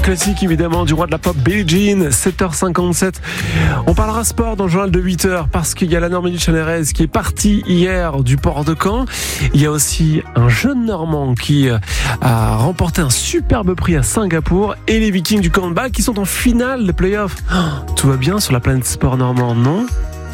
classique évidemment du roi de la pop Billie Jean, 7h57. On parlera sport dans le journal de 8h parce qu'il y a la Normandie chaleureuse qui est partie hier du port de Caen. Il y a aussi un jeune Normand qui a remporté un superbe prix à Singapour et les Vikings du handball qui sont en finale des playoffs. Tout va bien sur la planète sport normande, non ?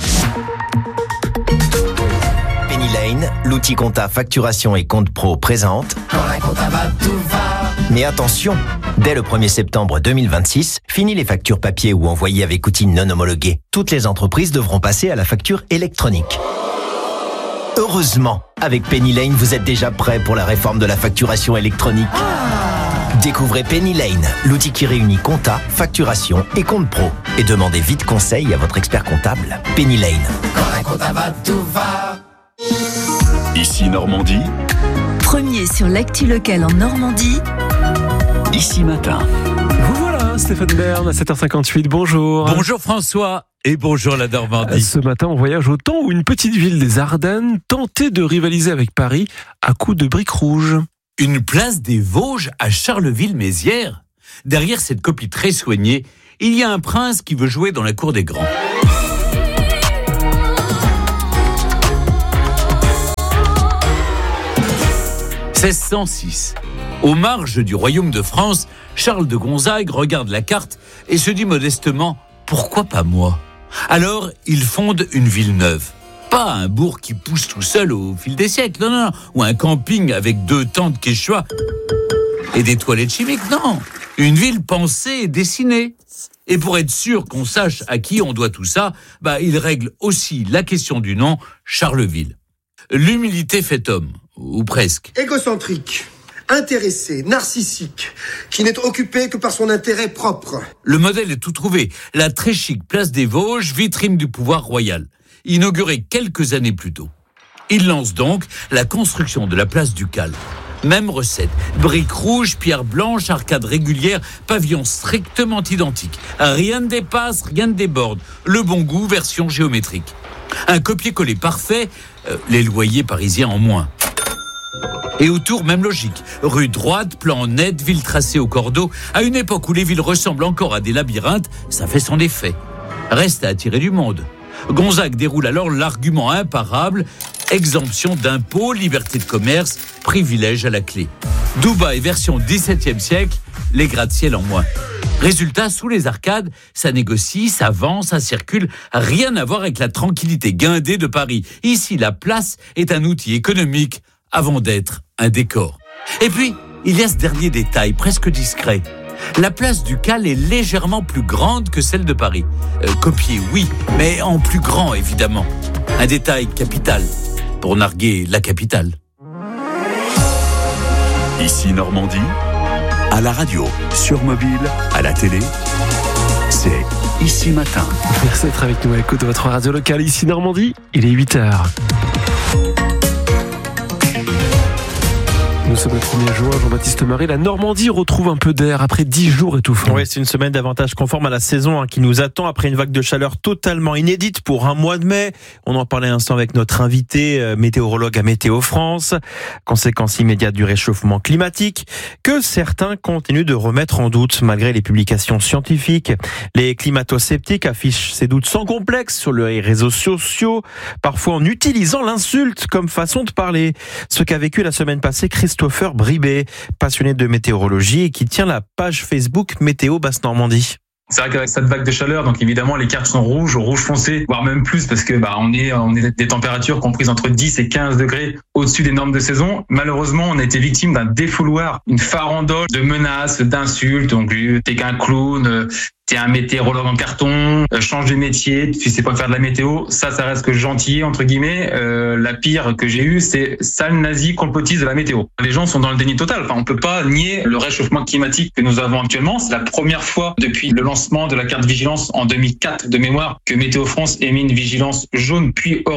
Penny Lane, l'outil compta facturation et compte pro présente. Quand la compta va, tout va. Mais attention, dès le 1er septembre 2026, fini les factures papier ou envoyées avec outils non homologués. Toutes les entreprises devront passer à la facture électronique. Heureusement, avec Penny Lane, vous êtes déjà prêt pour la réforme de la facturation électronique. Découvrez Penny Lane, l'outil qui réunit compta, facturation et compte pro. Et demandez vite conseil à votre expert comptable. Penny Lane. Quand la compta va, tout va. Ici Normandie. Premier sur l'actu locale en Normandie. Ici Matin. Vous voilà, Stéphane Bern à 7h58. Bonjour. Bonjour François et bonjour la Normandie. Ce matin, on voyage au temps où une petite ville des Ardennes tentait de rivaliser avec Paris à coups de briques rouges. Une place des Vosges à Charleville-Mézières. Derrière cette copie très soignée, il y a un prince qui veut jouer dans la cour des grands. « 1606. Aux marges du royaume de France, Charles de Gonzague regarde la carte et se dit modestement « Pourquoi pas moi ?» Alors, il fonde une ville neuve. Pas un bourg qui pousse tout seul au fil des siècles, non, ou un camping avec 2 tentes quechua et des toilettes chimiques, non. Une ville pensée et dessinée. Et pour être sûr qu'on sache à qui on doit tout ça, il règle aussi la question du nom, Charleville. L'humilité fait homme, ou presque. Égocentrique, intéressé, narcissique, qui n'est occupé que par son intérêt propre. Le modèle est tout trouvé. La très chic place des Vosges, vitrine du pouvoir royal, inaugurée quelques années plus tôt. Il lance donc la construction de la place ducale. Même recette, briques rouges, pierres blanches, arcades régulières, pavillons strictement identiques. Rien ne dépasse, rien ne déborde. Le bon goût, version géométrique. Un copier-coller parfait, les loyers parisiens en moins. Et autour, même logique. Rue droite, plan net, ville tracée au cordeau. À une époque où les villes ressemblent encore à des labyrinthes, ça fait son effet. Reste à attirer du monde. Gonzague déroule alors l'argument imparable, exemption d'impôts, liberté de commerce, privilège à la clé. Dubaï version 17e siècle, les gratte-ciel en moins. Résultat, sous les arcades, ça négocie, ça vend, ça circule, rien à voir avec la tranquillité guindée de Paris. Ici, la place est un outil économique avant d'être un décor. Et puis, il y a ce dernier détail, presque discret. La place Ducale est légèrement plus grande que celle de Paris. Copiée, oui, mais en plus grand, évidemment. Un détail capital pour narguer la capitale. Ici Normandie, à la radio, sur mobile, à la télé, c'est Ici Matin. Merci d'être avec nous à l'écoute de votre radio locale. Ici Normandie, il est 8h. Nous sommes le 1er juin, Jean-Baptiste Marie. La Normandie retrouve un peu d'air après 10 jours étouffants. Oui, c'est une semaine davantage conforme à la saison qui nous attend après une vague de chaleur totalement inédite pour un mois de mai. On en parlait un instant avec notre invité, météorologue à Météo France. Conséquence immédiate du réchauffement climatique que certains continuent de remettre en doute malgré les publications scientifiques. Les climato-sceptiques affichent ces doutes sans complexe sur les réseaux sociaux, parfois en utilisant l'insulte comme façon de parler. Ce qu'a vécu la semaine passée Christopher Bribé, passionné de météorologie et qui tient la page Facebook Météo Basse-Normandie. C'est vrai qu'avec cette vague de chaleur, donc évidemment les cartes sont rouges, au rouge foncé, voire même plus parce que on est des températures comprises entre 10 et 15 degrés au-dessus des normes de saison. Malheureusement, on a été victime d'un défouloir, une farandole de menaces, d'insultes. Donc t'es qu'un clown, t'es un météorologue en carton, change de métier, tu sais pas faire de la météo. Ça reste que gentil entre guillemets. La pire que j'ai eue, c'est sale nazi complotiste de la météo. Les gens sont dans le déni total. On peut pas nier le réchauffement climatique que nous avons actuellement. C'est la première fois depuis le lancement de la carte vigilance en 2004 de mémoire que Météo France émet une vigilance jaune puis orange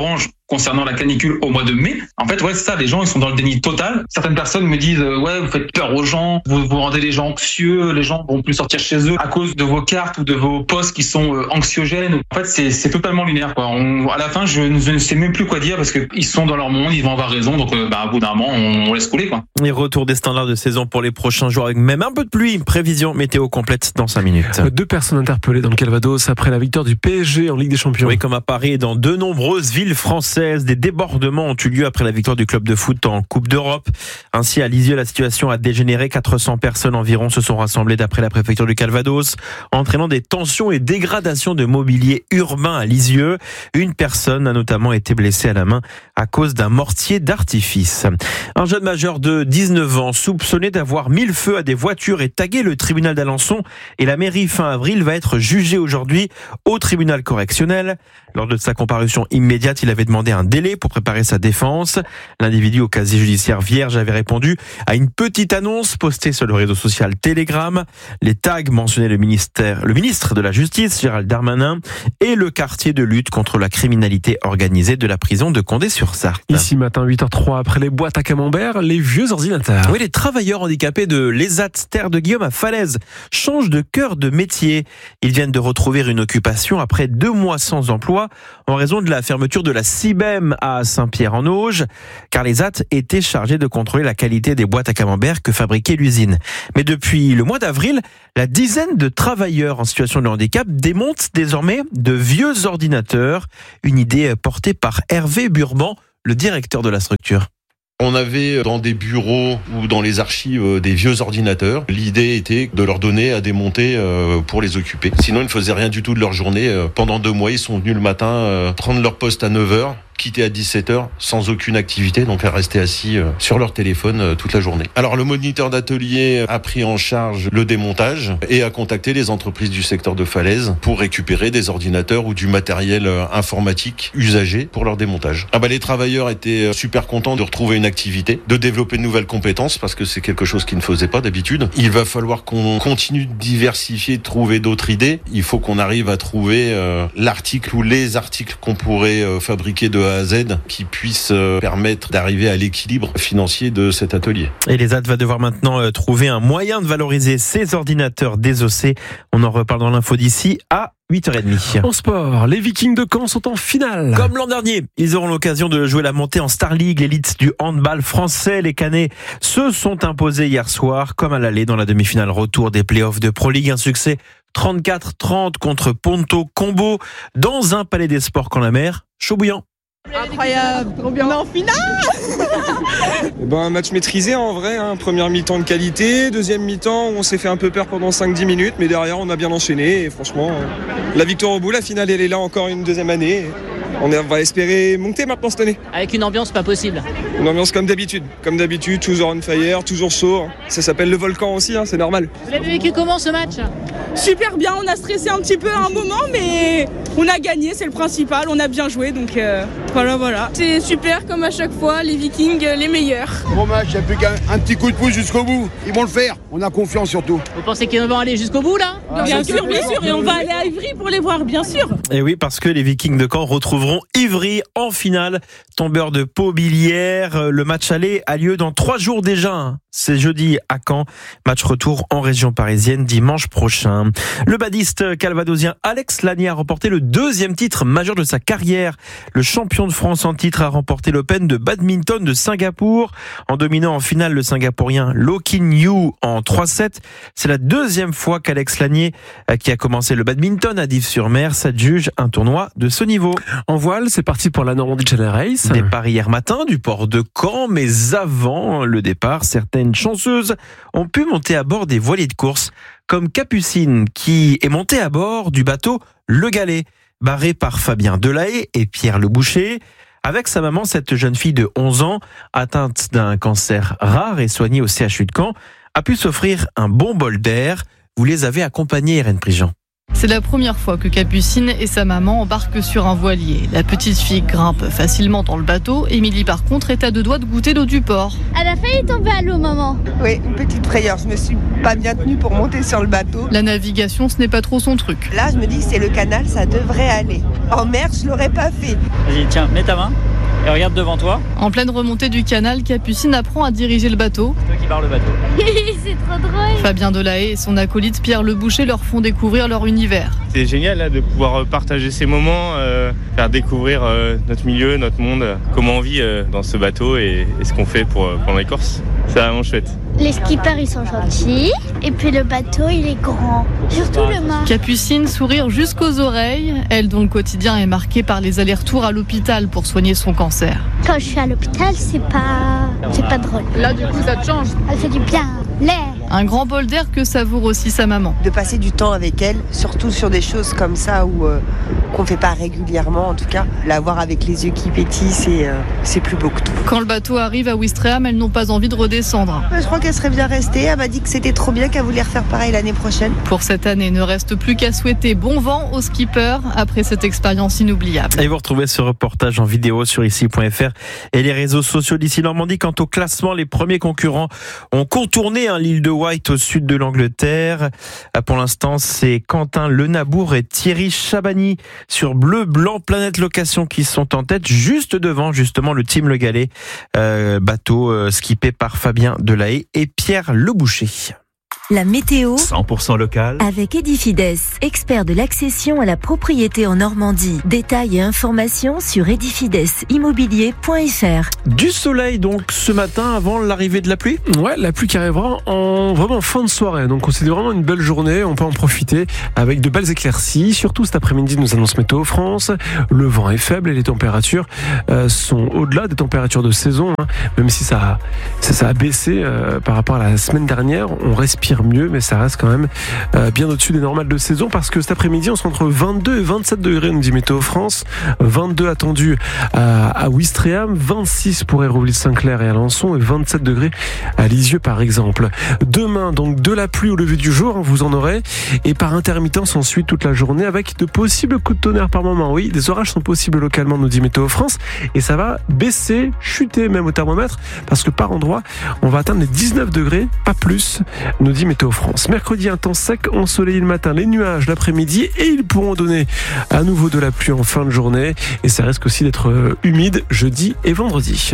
concernant la canicule au mois de mai. En fait, ouais, c'est ça, les gens, ils sont dans le déni total. Certaines personnes me disent, ouais, vous faites peur aux gens, vous rendez les gens anxieux, les gens vont plus sortir chez eux à cause de vos cartes ou de vos postes qui sont anxiogènes. En fait, c'est totalement lunaire, quoi. À la fin, je ne sais même plus quoi dire parce qu'ils sont dans leur monde, ils vont avoir raison, donc à bout d'un moment, on laisse couler, quoi. Et retour des standards de saison pour les prochains jours avec même un peu de pluie. Prévision météo complète dans 5 minutes. 2 personnes interpellées dans le Calvados après la victoire du PSG en Ligue des Champions. Oui, comme à Paris et dans de nombreuses villes françaises, des débordements ont eu lieu après la victoire du club de foot en Coupe d'Europe. Ainsi, à Lisieux, la situation a dégénéré. 400 personnes environ se sont rassemblées d'après la préfecture du Calvados, entraînant des tensions et dégradations de mobilier urbain à Lisieux. Une personne a notamment été blessée à la main à cause d'un mortier d'artifice. Un jeune majeur de 19 ans soupçonné d'avoir mis le feu à des voitures et tagué le tribunal d'Alençon et la mairie fin avril va être jugé aujourd'hui au tribunal correctionnel. Lors de sa comparution immédiate, il avait demandé un délai pour préparer sa défense. L'individu au casier judiciaire vierge avait répondu à une petite annonce postée sur le réseau social Telegram. Les tags mentionnaient le ministre de la Justice, Gérald Darmanin, et le quartier de lutte contre la criminalité organisée de la prison de Condé-sur-Sarthe. Ici matin, 8h03, après les boîtes à camembert, les vieux ordinateurs. Oui, les travailleurs handicapés de l'ESAT Terre de Guillaume à Falaise changent de cœur de métier. Ils viennent de retrouver une occupation après 2 mois sans emploi en raison de la fermeture de la CIBEM à Saint-Pierre-en-Auge, car l'ESAT était chargé de contrôler la qualité des boîtes à camembert que fabriquait l'usine. Mais depuis le mois d'avril, la dizaine de travailleurs en situation de handicap démontent désormais de vieux ordinateurs, une idée portée par Hervé Burban, le directeur de la structure. On avait dans des bureaux ou dans les archives des vieux ordinateurs. L'idée était de leur donner à démonter pour les occuper. Sinon, ils ne faisaient rien du tout de leur journée. Pendant 2 mois, ils sont venus le matin prendre leur poste à 9h. Quitter à 17h sans aucune activité, donc à rester assis sur leur téléphone toute la journée. Alors le moniteur d'atelier a pris en charge le démontage et a contacté les entreprises du secteur de Falaise pour récupérer des ordinateurs ou du matériel informatique usagé pour leur démontage. Les travailleurs étaient super contents de retrouver une activité, de développer de nouvelles compétences parce que c'est quelque chose qu'ils ne faisaient pas d'habitude. Il va falloir qu'on continue de diversifier, de trouver d'autres idées. Il faut qu'on arrive à trouver l'article ou les articles qu'on pourrait fabriquer de A à Z qui puisse permettre d'arriver à l'équilibre financier de cet atelier. Et l'ESAT va devoir maintenant trouver un moyen de valoriser ces ordinateurs désossés. On en reparle dans l'info d'ici à 8h30. En sport, les Vikings de Caen sont en finale. Comme l'an dernier, ils auront l'occasion de jouer la montée en Star League, l'élite du handball français. Les Canets se sont imposés hier soir, comme à l'aller dans la demi-finale retour des playoffs de Pro League. Un succès 34-30 contre Ponto Combo dans un palais des sports qu'en la mer, chaud bouillant. Incroyable, trop bien. On est en finale. Un match maîtrisé en vrai, première mi-temps de qualité, deuxième mi-temps on s'est fait un peu peur pendant 5-10 minutes, mais derrière on a bien enchaîné et franchement la victoire au bout, la finale elle est là encore une deuxième année. On va espérer monter maintenant cette année. Avec une ambiance pas possible. Une ambiance comme d'habitude, toujours on fire, toujours chaud. Ça s'appelle le volcan aussi, c'est normal. Vous l'avez vécu comment ce match ? Super bien, on a stressé un petit peu à un moment, mais on a gagné, c'est le principal, on a bien joué, donc voilà. C'est super comme à chaque fois, les Vikings, les meilleurs. Bon match, il n'y a plus qu'un petit coup de pouce jusqu'au bout. Ils vont le faire, on a confiance surtout. Vous pensez qu'ils vont aller jusqu'au bout là ? Bien sûr, et on va aller à Ivry pour les voir, bien sûr. Et oui, parce que les Vikings de Caen retrouveront Ivry en finale. Tombeur de Paubilière, le match aller a lieu dans 3 jours déjà. C'est jeudi à Caen. Match retour en région parisienne dimanche prochain. Le badiste calvadosien Alex Lanier a remporté le 2e titre majeur de sa carrière. Le champion de France en titre a remporté l'Open de badminton de Singapour en dominant en finale le Singapourien Loh Kin Yew en 3-7. C'est la 2e fois qu'Alex Lanier, qui a commencé le badminton à Dives-sur-Mer, s'adjuge un tournoi de ce niveau. En voile, c'est parti pour la Normandie Channel Race. Départ hier matin du port de Caen, mais avant le départ, certaines chanceuses ont pu monter à bord des voiliers de course, comme Capucine, qui est montée à bord du bateau Le Galet, barré par Fabien Delahaye et Pierre Le Boucher. Avec sa maman, cette jeune fille de 11 ans, atteinte d'un cancer rare et soignée au CHU de Caen, a pu s'offrir un bon bol d'air. Vous les avez accompagnés, Irène Prigent. C'est la première fois que Capucine et sa maman embarquent sur un voilier. La petite fille grimpe facilement dans le bateau. Émilie, par contre, est à 2 doigts de goûter l'eau du port. Elle a failli tomber à l'eau, maman. Oui, une petite frayeur. Je me suis pas bien tenue pour monter sur le bateau. La navigation, ce n'est pas trop son truc. Là, je me dis que c'est le canal, ça devrait aller. En mer, je l'aurais pas fait. Vas-y, tiens, mets ta main. et regarde devant toi. En pleine remontée du canal, Capucine apprend à diriger le bateau. C'est toi qui barre le bateau. C'est trop drôle. Fabien Delahaye et son acolyte Pierre Leboucher leur font découvrir leur univers. C'est génial là, de pouvoir partager ces moments, faire découvrir notre milieu, notre monde, comment on vit dans ce bateau et ce qu'on fait pendant les courses. C'est vraiment chouette. Les skippers, ils sont gentils. Et puis le bateau, il est grand. Surtout le mât. Capucine, sourire jusqu'aux oreilles. Elle, dont le quotidien est marqué par les allers-retours à l'hôpital pour soigner son cancer. Quand je suis à l'hôpital, c'est pas drôle. Là, du coup, ça te change. Elle fait du bien. L'air. Un grand bol d'air que savoure aussi sa maman. De passer du temps avec elle, surtout sur des choses comme ça qu'on ne fait pas régulièrement en tout cas. La voir avec les yeux qui pétillent, c'est plus beau que tout. Quand le bateau arrive à Ouistreham, elles n'ont pas envie de redescendre. Je crois qu'elle serait bien restée. Elle m'a dit que c'était trop bien, qu'elle voulait refaire pareil l'année prochaine. Pour cette année, il ne reste plus qu'à souhaiter bon vent aux skippers après cette expérience inoubliable. Et vous retrouvez ce reportage en vidéo sur ici.fr et les réseaux sociaux d'Ici Normandie. Quant au classement, les premiers concurrents ont contourné l'île de Wight au sud de l'Angleterre. Pour l'instant, c'est Quentin Lenabour et Thierry Chabani sur Bleu Blanc Planète Location qui sont en tête, juste devant justement le Team Le Gallais, bateau skippé par Fabien Delahaye et Pierre Leboucher. La météo 100% local avec Edifides, expert de l'accession à la propriété en Normandie. Détails et informations sur edifidesimmobilier.fr. Du soleil donc ce matin avant l'arrivée de la pluie. Ouais, la pluie qui arrivera vraiment en fin de soirée. Donc c'est vraiment une belle journée, on peut en profiter avec de belles éclaircies. Surtout cet après-midi, nous annonce Météo France. Le vent est faible et les températures sont au-delà des températures de saison. Même si ça a baissé par rapport à la semaine dernière, on respire mieux, mais ça reste quand même bien au-dessus des normales de saison parce que cet après-midi on sera entre 22 et 27 degrés, nous dit Météo France. 22 attendus à Ouistreham, 26 pour Hérouville-Saint-Clair et Alençon et 27 degrés à Lisieux par exemple. Demain donc de la pluie au lever du jour, vous en aurez, et par intermittence ensuite toute la journée avec de possibles coups de tonnerre par moment. Oui, des orages sont possibles localement, nous dit Météo France, et ça va baisser, chuter même au thermomètre parce que par endroit on va atteindre les 19 degrés, pas plus, nous dit Météo France. Mercredi, un temps sec, ensoleillé le matin, les nuages l'après-midi et ils pourront donner à nouveau de la pluie en fin de journée et ça risque aussi d'être humide jeudi et vendredi.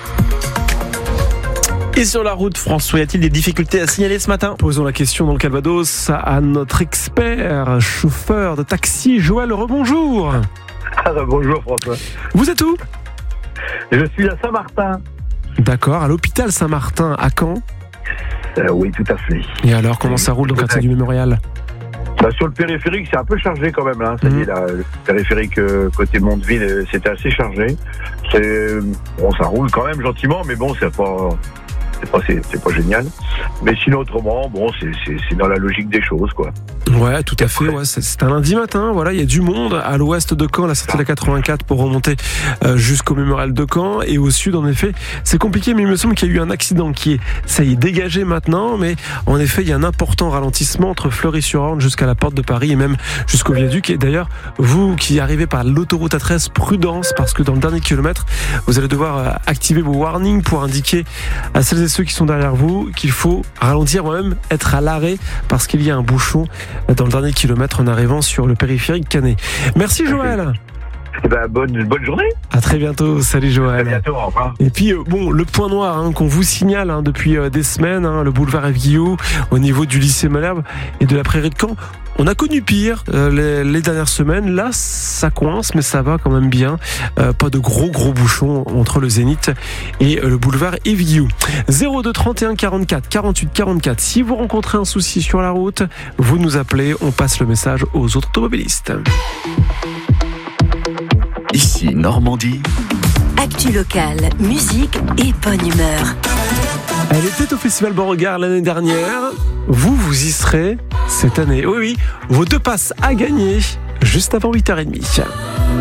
Et sur la route, François, y a-t-il des difficultés à signaler ce matin ? Posons la question dans le Calvados à notre expert chauffeur de taxi, Joël. Rebonjour. Bonjour François. Vous êtes où ? Je suis à Saint-Martin. D'accord, à l'hôpital Saint-Martin, à Caen ? Oui, tout à fait. Et alors, comment ça roule dans le quartier du Mémorial ? Sur le périphérique, c'est un peu chargé quand même. Là. Ça y est, là, le périphérique côté Mondeville, c'était assez chargé. Ça roule quand même gentiment, mais bon, c'est pas génial. Mais sinon, autrement, bon, c'est dans la logique des choses, quoi. Ouais, tout à fait. Ouais, c'est un lundi matin. Voilà, il y a du monde à l'ouest de Caen, la sortie de la 84 pour remonter jusqu'au mémorial de Caen. Et au sud, en effet, c'est compliqué, mais il me semble qu'il y a eu un accident qui est, ça y est, dégagé maintenant. Mais en effet, il y a un important ralentissement entre Fleury-sur-Orne jusqu'à la porte de Paris et même jusqu'au viaduc. Et d'ailleurs, vous qui arrivez par l'autoroute A13, prudence, parce que dans le dernier kilomètre, vous allez devoir activer vos warnings pour indiquer à celles et ceux qui sont derrière vous qu'il faut ralentir, même être à l'arrêt parce qu'il y a un bouchon dans le dernier kilomètre en arrivant sur le périphérique Canet. Merci Joël. Bonne journée. À très bientôt. Salut Joël. À bientôt, au revoir. Et puis le point noir qu'on vous signale depuis des semaines, le boulevard F. Guillou au niveau du lycée Malherbe et de la prairie de Caen. On a connu pire les dernières semaines. Là, ça coince, mais ça va quand même bien. Pas de gros bouchons entre le Zénith et le boulevard Yves Guillou. 02 31 44 48 44. Si vous rencontrez un souci sur la route, vous nous appelez. On passe le message aux autres automobilistes. Ici Normandie. Actu locale, musique et bonne humeur. Elle était au Festival Beauregard l'année dernière. Vous y serez cette année. Oui, vos 2 passes à gagner juste avant 8h30.